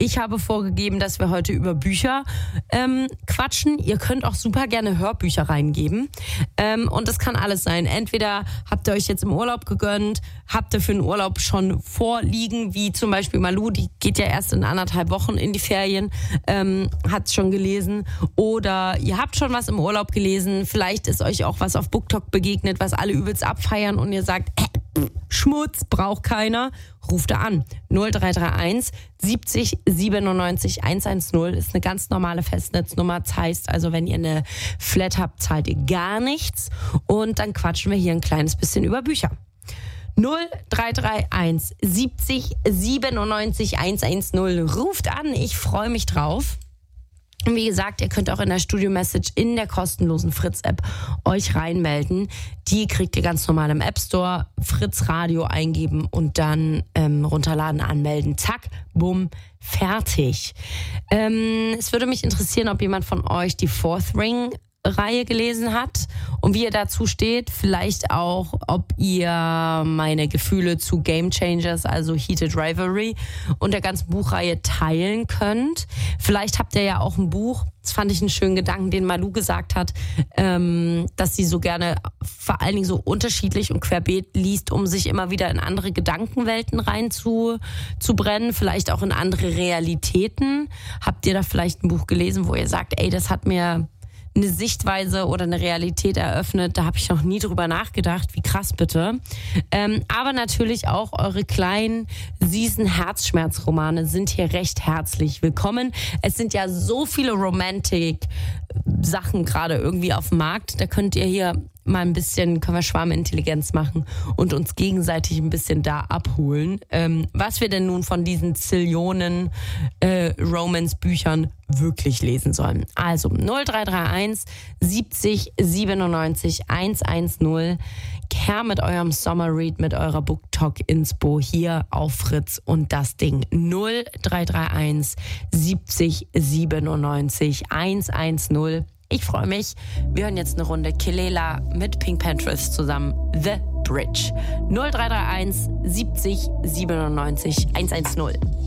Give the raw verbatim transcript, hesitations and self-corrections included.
Ich habe vorgegeben, dass wir heute über Bücher ähm, quatschen. Ihr könnt auch super gerne Hörbücher reingeben. Ähm, und das kann alles sein. Entweder habt ihr euch jetzt im Urlaub gegönnt, habt ihr für den Urlaub schon vorliegen, wie zum Beispiel Malu, die geht ja erst in anderthalb Wochen in die Ferien, ähm, hat es schon gelesen. Oder ihr habt schon was im Urlaub gelesen, vielleicht ist euch auch was auf BookTok begegnet, was alle übelst abfeiern und ihr sagt, äh, Schmutz, braucht keiner, ruft da an. null drei drei eins siebzig siebenundneunzig hundertzehn ist eine ganz normale Festnetznummer. Das heißt also, wenn ihr eine Flat habt, zahlt ihr gar nichts. Und dann quatschen wir hier ein kleines bisschen über Bücher. null drei drei eins siebzig siebenundneunzig hundertzehn ruft an, ich freue mich drauf. Und wie gesagt, ihr könnt auch in der Studio-Message in der kostenlosen Fritz-App euch reinmelden. Die kriegt ihr ganz normal im App Store, Fritz Radio eingeben und dann ähm, runterladen, anmelden. Zack, bumm, fertig. Ähm, es würde mich interessieren, ob jemand von euch die Fourth Ring Reihe gelesen hat und wie ihr dazu steht. Vielleicht auch, ob ihr meine Gefühle zu Game Changers, also Heated Rivalry und der ganzen Buchreihe teilen könnt. Vielleicht habt ihr ja auch ein Buch, das fand ich einen schönen Gedanken, den Malu gesagt hat, ähm, dass sie so gerne vor allen Dingen so unterschiedlich und querbeet liest, um sich immer wieder in andere Gedankenwelten rein zu, zu brennen, vielleicht auch in andere Realitäten. Habt ihr da vielleicht ein Buch gelesen, wo ihr sagt, ey, das hat mir eine Sichtweise oder eine Realität eröffnet, da habe ich noch nie drüber nachgedacht, wie krass bitte. Ähm, aber natürlich auch eure kleinen, süßen Herzschmerzromane sind hier recht herzlich willkommen. Es sind ja so viele Romantic-Sachen gerade irgendwie auf dem Markt, da könnt ihr hier mal ein bisschen, können wir Schwarmintelligenz machen und uns gegenseitig ein bisschen da abholen, ähm, was wir denn nun von diesen Zillionen äh, Romance-Büchern wirklich lesen sollen. Also null drei drei eins siebzig siebenundneunzig hundertzehn, her mit eurem Sommerread, mit eurer BookTok-Inspo hier auf Fritz und das Ding null drei drei eins siebzig siebenundneunzig hundertzehn. Ich freue mich. Wir hören jetzt eine Runde Kelela mit Pink Panthers zusammen. The Bridge. null drei drei eins siebzig siebenundneunzig hundertzehn.